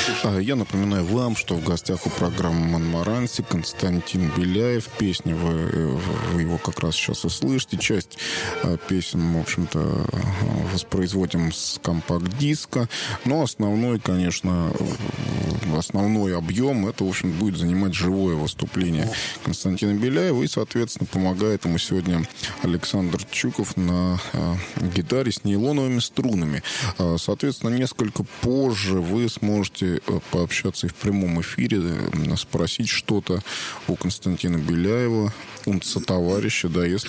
Я напоминаю вам, что в гостях у программы «Монмаранси» Константин Беляев. Песни вы его как раз сейчас и слышите. Часть песен мы, в общем-то, воспроизводим с компакт-диска. Но основной, конечно, основной объем, это, в общем, будет занимать живое выступление Константина Беляева. И, соответственно, помогает ему сегодня Александр Чуков на гитаре с нейлоновыми струнами. Соответственно, несколько позже вы сможете пообщаться и в прямом эфире, спросить что-то у Константина Беляева, у сотоварища, да, если